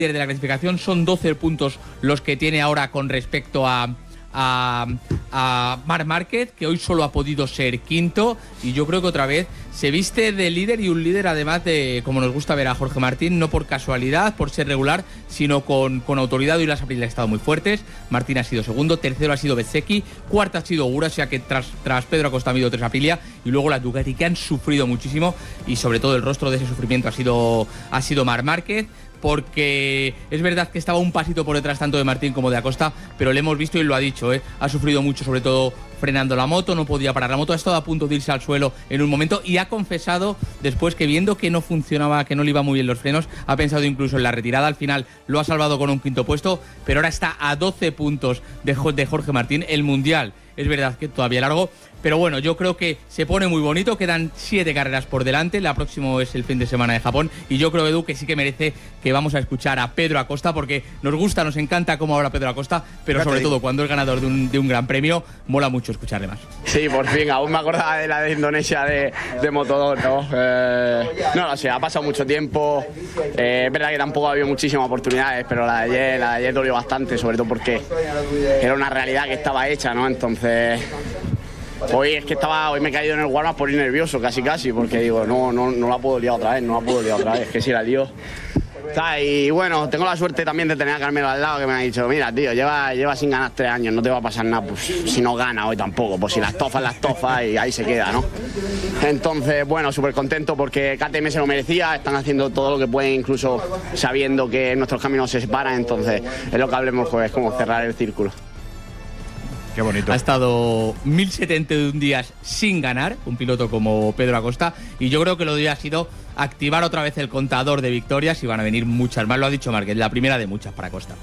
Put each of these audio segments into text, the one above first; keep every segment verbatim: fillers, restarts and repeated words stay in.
de la clasificación, son doce puntos los que tiene ahora con respecto a, a, a Marc Márquez, que hoy solo ha podido ser quinto, y yo creo que otra vez se viste de líder, y un líder además de, como nos gusta ver a Jorge Martín, no por casualidad, por ser regular, sino con, con autoridad. Hoy las Aprilia han estado muy fuertes. Martín ha sido segundo, tercero ha sido Bezzecchi, cuarta ha sido Ogura, o sea que tras, tras Pedro Acosta ha habido tres Aprilia, y luego las Ducati, que han sufrido muchísimo, y sobre todo el rostro de ese sufrimiento ha sido, ha sido Marc Márquez, porque es verdad que estaba un pasito por detrás tanto de Martín como de Acosta, pero le hemos visto y lo ha dicho, ¿eh? Ha sufrido mucho, sobre todo frenando la moto, no podía parar la moto, ha estado a punto de irse al suelo en un momento, y ha confesado después que, viendo que no funcionaba, que no le iba muy bien los frenos, ha pensado incluso en la retirada. Al final lo ha salvado con un quinto puesto, pero ahora está a doce puntos de, de Jorge Martín. El Mundial es verdad que todavía largo, pero bueno, yo creo que se pone muy bonito. Quedan siete carreras por delante. La próxima es el fin de semana de Japón, y yo creo, Edu, que sí que merece que vamos a escuchar a Pedro Acosta, porque nos gusta, nos encanta cómo habla Pedro Acosta, pero Fíjate, sobre todo cuando es ganador de un, de un gran premio, mola mucho escucharle más. Sí, por fin, aún me acordaba de la de Indonesia de, de Moto dos, ¿no? Eh, no, no sé, ha pasado mucho tiempo. Eh, es verdad que tampoco ha habido muchísimas oportunidades, pero la de ayer, la de ayer dolió bastante, sobre todo porque era una realidad que estaba hecha, ¿no? Entonces, hoy es que estaba, hoy me he caído en el warm-up por ir nervioso, casi casi, porque digo, no, no, no la puedo liar otra vez, no la puedo liar otra vez, que si la lío. Y bueno, tengo la suerte también de tener a Carmelo al lado, que me ha dicho, mira, tío, lleva, lleva sin ganar tres años, no te va a pasar nada, pues si no gana hoy tampoco, pues si las tofas, las tofas, y ahí se queda, ¿no? Entonces, bueno, súper contento porque K T M se lo merecía, están haciendo todo lo que pueden, incluso sabiendo que nuestros caminos se separan, entonces es lo que hablemos, pues, es como cerrar el círculo. Qué bonito. Ha estado mil setenta y uno días sin ganar, un piloto como Pedro Acosta, y yo creo que lo de hoy ha sido activar otra vez el contador de victorias, y van a venir muchas más, lo ha dicho Márquez, la primera de muchas para Acosta.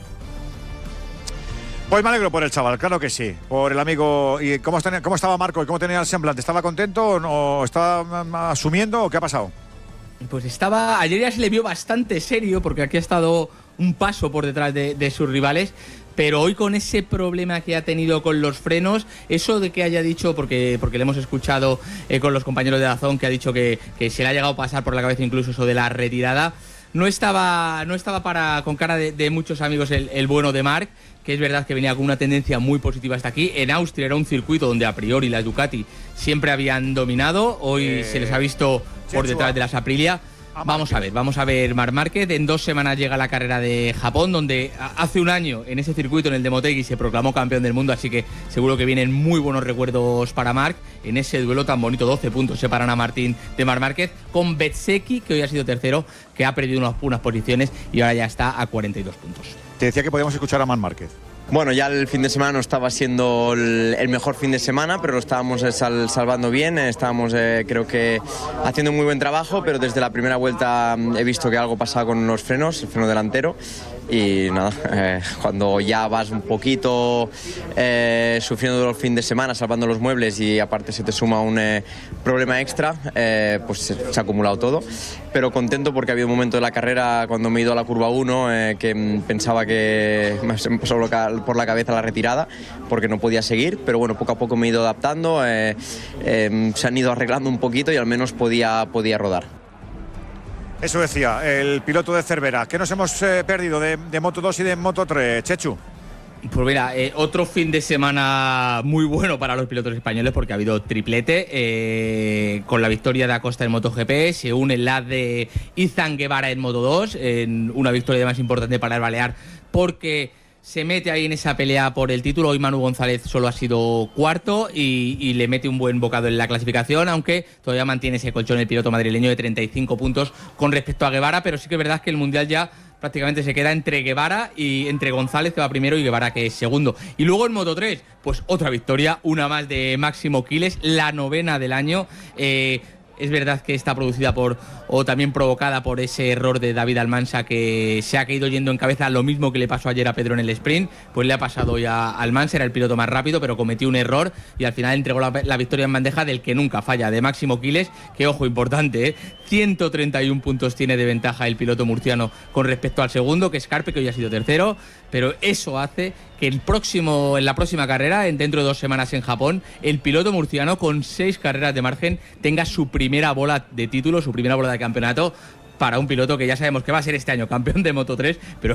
Pues me alegro por el chaval, claro que sí, por el amigo. ¿Y cómo, tenía, cómo estaba Marco y cómo tenía el semblante? ¿Estaba contento o no? ¿Estaba asumiendo o qué ha pasado? Pues estaba, ayer ya se le vio bastante serio, porque aquí ha estado un paso por detrás de, de sus rivales, pero hoy con ese problema que ha tenido con los frenos, eso de que haya dicho, porque, porque le hemos escuchado eh, con los compañeros de Dazón, que ha dicho que, que se le ha llegado a pasar por la cabeza incluso eso de la retirada, no estaba, no estaba para con cara de, de muchos amigos el, el bueno de Marc, que es verdad que venía con una tendencia muy positiva hasta aquí. En Austria era un circuito donde a priori las Ducati siempre habían dominado, hoy eh, se les ha visto por detrás de las Aprilia. Vamos a ver, vamos a ver Marc Márquez. En dos semanas llega la carrera de Japón, donde hace un año en ese circuito, en el de Motegi, se proclamó campeón del mundo, así que seguro que vienen muy buenos recuerdos para Marc en ese duelo tan bonito. doce puntos separan a Martín de Marc Márquez, con Bezzecchi, que hoy ha sido tercero, que ha perdido unas, unas posiciones y ahora ya está a cuarenta y dos puntos. Te decía que podíamos escuchar a Marc Márquez. Bueno, ya el fin de semana no estaba siendo el, el mejor fin de semana, pero lo estábamos sal, salvando bien, estábamos eh, creo que haciendo un muy buen trabajo, pero desde la primera vuelta he visto que algo pasaba con los frenos, el freno delantero, y nada, eh, cuando ya vas un poquito eh, sufriendo el fin de semana, salvando los muebles, y aparte se te suma un eh, problema extra, eh, pues se, se ha acumulado todo, pero contento porque ha habido un momento de la carrera cuando me he ido a la curva uno eh, que pensaba que me pasó por la cabeza la retirada porque no podía seguir, pero bueno, poco a poco me he ido adaptando, eh, eh, se han ido arreglando un poquito y al menos podía, podía rodar. Eso decía el piloto de Cervera. ¿Qué nos hemos eh, perdido de, de Moto dos y de Moto tres, Chechu? Pues mira, eh, otro fin de semana muy bueno para los pilotos españoles, porque ha habido triplete eh, con la victoria de Acosta en MotoGP, se une la de Izan Guevara en Moto dos, en una victoria más importante para el balear, porque se mete ahí en esa pelea por el título. Hoy Manu González solo ha sido cuarto y, y le mete un buen bocado en la clasificación, aunque todavía mantiene ese colchón el piloto madrileño de treinta y cinco puntos con respecto a Guevara, pero sí que es verdad que el Mundial ya prácticamente se queda entre Guevara y entre González, que va primero, y Guevara, que es segundo. Y luego en Moto tres, pues otra victoria, una más de Máximo Quiles, la novena del año. Eh, Es verdad que está producida por, o también provocada por ese error de David Almansa, que se ha caído yendo en cabeza, lo mismo que le pasó ayer a Pedro en el sprint, pues le ha pasado hoy a Almansa, era el piloto más rápido, pero cometió un error y al final entregó la, la victoria en bandeja del que nunca falla, de Máximo Quiles, que ojo, importante, ¿eh? ciento treinta y uno puntos tiene de ventaja el piloto murciano con respecto al segundo, que es Carpe, que hoy ha sido tercero, pero eso hace que el próximo, en la próxima carrera, en dentro de dos semanas en Japón, el piloto murciano con seis carreras de margen tenga su primera bola de título, su primera bola de campeonato, para un piloto que ya sabemos que va a ser este año campeón de Moto tres, pero